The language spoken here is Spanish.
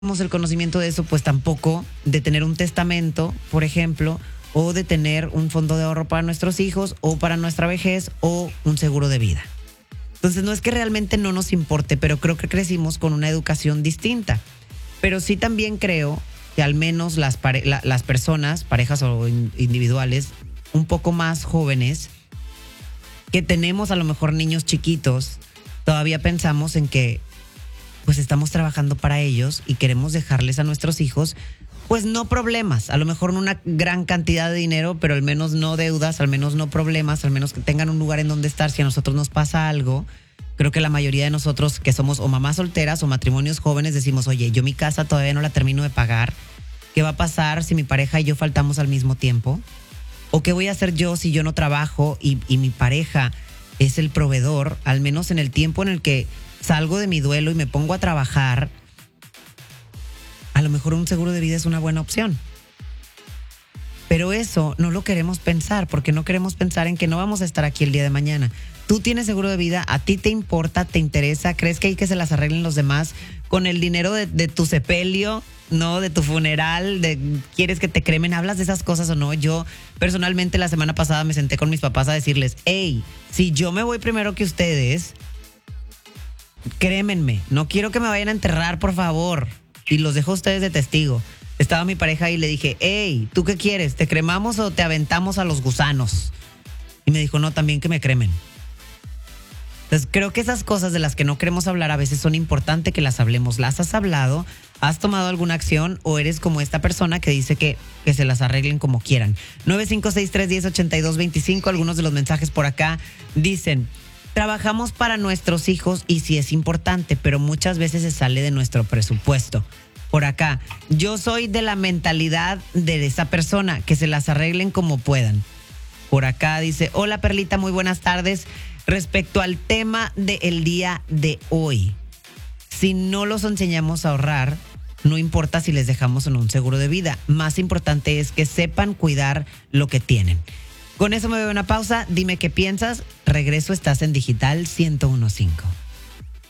tenemos el conocimiento de eso, pues tampoco de tener un testamento, por ejemplo, o de tener un fondo de ahorro para nuestros hijos o para nuestra vejez o un seguro de vida. Entonces no es que realmente no nos importe, pero creo que crecimos con una educación distinta. Pero sí también creo que al menos las personas, parejas o individuales, un poco más jóvenes, que tenemos a lo mejor niños chiquitos, todavía pensamos en que pues estamos trabajando para ellos y queremos dejarles a nuestros hijos, pues no problemas, a lo mejor no una gran cantidad de dinero, pero al menos no deudas, al menos no problemas, al menos que tengan un lugar en donde estar si a nosotros nos pasa algo. Creo que la mayoría de nosotros que somos o mamás solteras o matrimonios jóvenes decimos, oye, yo mi casa todavía no la termino de pagar. ¿Qué va a pasar si mi pareja y yo faltamos al mismo tiempo? ¿O qué voy a hacer yo si yo no trabajo y mi pareja es el proveedor, al menos en el tiempo en el que salgo de mi duelo y me pongo a trabajar? A lo mejor un seguro de vida es una buena opción. Pero eso no lo queremos pensar, porque no queremos pensar en que no vamos a estar aquí el día de mañana. Tú tienes seguro de vida, a ti te importa, te interesa, crees que hay que se las arreglen los demás con el dinero de tu sepelio, no de tu funeral, quieres que te cremen, hablas de esas cosas o no. Yo personalmente la semana pasada me senté con mis papás a decirles, hey, si yo me voy primero que ustedes, crémenme, no quiero que me vayan a enterrar, por favor. Y los dejo a ustedes de testigo. Estaba mi pareja y le dije, hey, ¿tú qué quieres? ¿Te cremamos o te aventamos a los gusanos? Y me dijo, no, también que me cremen. Entonces creo que esas cosas de las que no queremos hablar a veces son importantes que las hablemos. ¿Las has hablado? ¿Has tomado alguna acción? ¿O eres como esta persona que dice que se las arreglen como quieran? 956-310-8225. Algunos de los mensajes por acá dicen, trabajamos para nuestros hijos y sí es importante, pero muchas veces se sale de nuestro presupuesto. Por acá, yo soy de la mentalidad de esa persona, que se las arreglen como puedan. Por acá dice, hola Perlita, muy buenas tardes. Respecto al tema del día de hoy, si no los enseñamos a ahorrar, no importa si les dejamos o no un seguro de vida. Más importante es que sepan cuidar lo que tienen. Con eso me voy a una pausa. Dime qué piensas. Regreso, estás en Digital 101.5.